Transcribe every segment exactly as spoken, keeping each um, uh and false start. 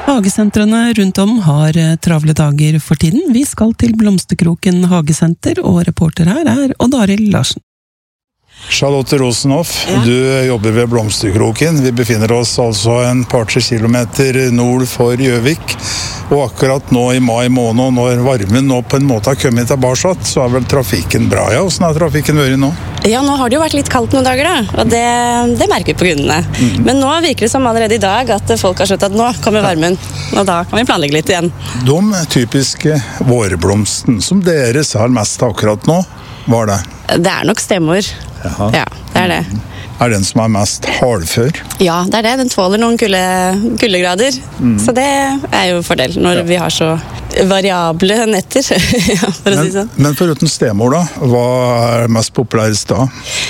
Hagesentrene rundt om har travle dager for tiden. Vi skal til Blomsterkroken Hagesenter, og reporter her er Odd Arild Larsen. Charlotte Rosenhoff, ja. Du jobber ved Blomsterkroken. Vi befinner oss altså en par-tre kilometer nord for Gjøvik. Og akkurat nå i mai måned, når varmen nå på en måte har kommet tilbake, så er vel trafikken bra. Ja, hvordan har trafikken vært nå? Ja, nå har det jo vært litt kaldt noen dager da, og det, det merker vi på kundene. Mm. Men nå virker det som allerede i dag at folk har skjønt at nå kommer varmen, og da kan vi planlegge litt igjen. De typiske vårblomsten som dere ser mest akkurat nå, hva er det? Det er nok stemmer. Jaha. Ja, det er det. Er den som er mest hardfør? Ja, det er det. Den tåler noen kulde, kuldegrader. Mm. Så det er jo fordel når ja. vi har så variable netter, ja, for å men, si sånn. Men foruten stemor da, hva er mest populærest da?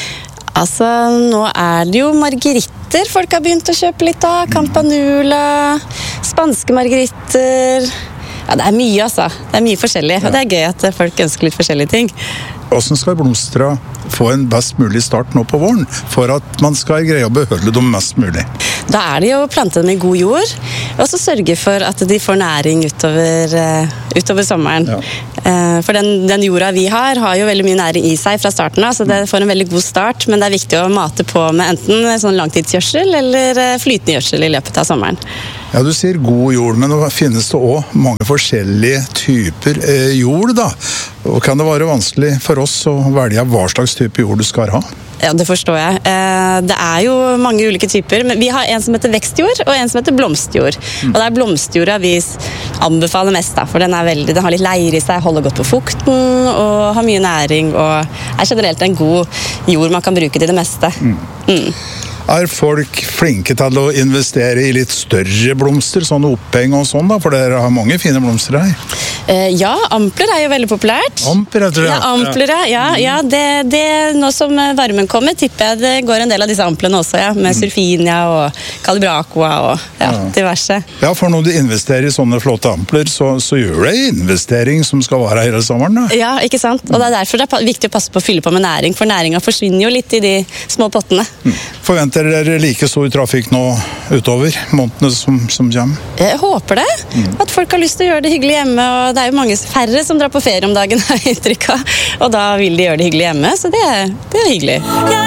Altså, nå er det jo margeritter folk har begynt å kjøpe litt av. Campanula, spanske margeritter. Ja, det er mye altså. Det er mye forskjellig, ja. Og det er gøy at folk ønsker litt forskjellige ting. Hvordan skal blomstra få en best mulig start nå på våren, for at man skal greie å beholde dem mest mulig? Da er det jo å plante dem i god jord, og så sørge for at de får næring utover, uh, utover sommeren. Ja. Uh, for den, den jorda vi har, har jo veldig mye næring i seg fra starten av, så det får en veldig god start, men det er viktig å mate på med enten sånn langtidsgjødsel eller flytende gjødsel i løpet av sommeren. Ja, du sier god jord, men det finnes det også mange forskjellige typer eh, jord da. Og kan det være vanskelig for oss å velge hva slags type jord du skal ha? Ja, det forstår jeg. Eh, det er jo mange ulike typer, men vi har en som heter vekstjord og en som heter blomstjord. Mm. Og det er blomstjorda vi anbefaler mest da, for den, er veldig, den har litt leir i seg, holder godt på fukten og har mye næring og er generelt en god jord man kan bruke til det meste. Mm. Mm. Er folk flinke til å investere i litt større blomster, sånne oppheng og sånn da? For dere har mange fine blomster her. Eh, ja, ampler er jo veldig populært. Ampler, jeg tror jeg. Ja, ampler, ja. ja det, det, nå som varmen kommer, tipper jeg det går en del av disse amplene også, ja. Med surfinia og calibracoa og ja, ja. diverse. Ja, for når du investerer i sånne flotte ampler, så, så gjør det investering som skal være hele sommeren da. Ja, ikke sant? Og det er derfor det er viktig å passe på å fylle på med næring, for næringen forsvinner jo litt i de små pottene. Mm. Forventer dere like stor trafikk nå utover månedene som, som kommer? Jeg håper det. Mm. At folk har lyst til å gjøre det hyggelig hjemme, og det er jo mange færre som drar på ferie om dagen, har jeg inntrykk av. Og da vil de gjøre det hyggelig hjemme, så det, det er hyggelig.